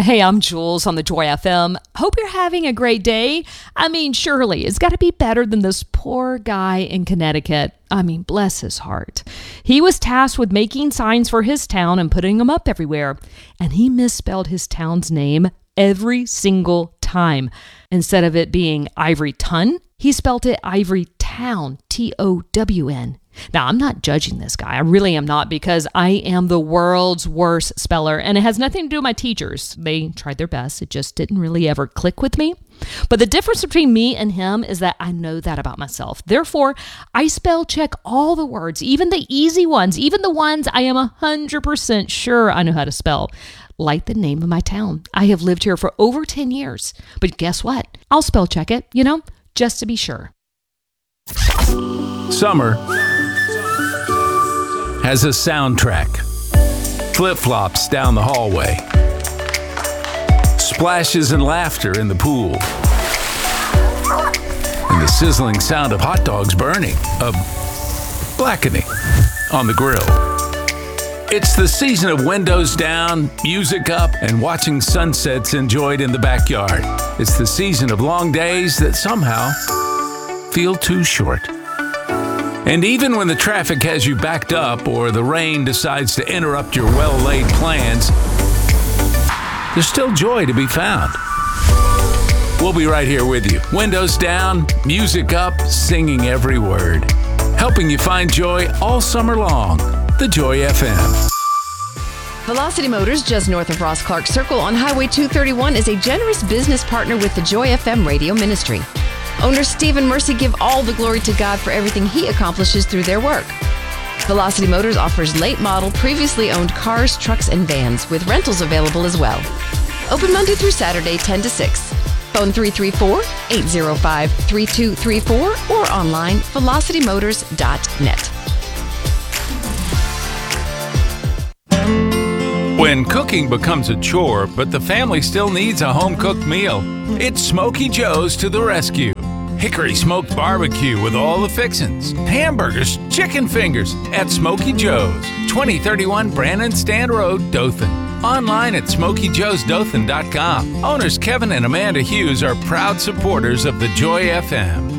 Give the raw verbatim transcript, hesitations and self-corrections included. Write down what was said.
Hey, I'm Jules on the Joy F M. Hope you're having a great day. I mean, surely it's got to be better than this poor guy in Connecticut. I mean, bless his heart. He was tasked with making signs for his town and putting them up everywhere. And he misspelled his town's name every single time. Instead of it being Ivory Ton, he spelled it Ivory Town, T O W N. Now, I'm not judging this guy. I really am not, because I am the world's worst speller, and it has nothing to do with my teachers. They tried their best. It just didn't really ever click with me. But the difference between me and him is that I know that about myself. Therefore, I spell check all the words, even the easy ones, even the ones I am one hundred percent sure I know how to spell. Like the name of my town. I have lived here for over ten years. But guess what? I'll spell check it, you know, just to be sure. Summer has a soundtrack. Flip-flops down the hallway. Splashes and laughter in the pool. And the sizzling sound of hot dogs burning, of blackening on the grill. It's the season of windows down, music up, and watching sunsets enjoyed in the backyard. It's the season of long days that somehow feel too short. And even when the traffic has you backed up or the rain decides to interrupt your well-laid plans, there's still joy to be found. We'll be right here with you. Windows down, music up, singing every word. Helping you find joy all summer long. The Joy F M. Velocity Motors, just north of Ross Clark Circle on Highway two thirty-one, is a generous business partner with the Joy F M radio ministry. Owners Steve and Mercy give all the glory to God for everything He accomplishes through their work. Velocity Motors offers late model, previously owned cars, trucks, and vans, with rentals available as well. Open Monday through Saturday, ten to six. Phone three three four, eight zero five, three two three four or online, velocity motors dot net. When cooking becomes a chore, but the family still needs a home-cooked meal, it's Smokey Joe's to the rescue. Hickory smoked barbecue with all the fixins, hamburgers, chicken fingers at Smokey Joe's, twenty thirty-one Brandon Stand Road, Dothan. Online at smokey joes dothan dot com. Owners Kevin and Amanda Hughes are proud supporters of the Joy F M.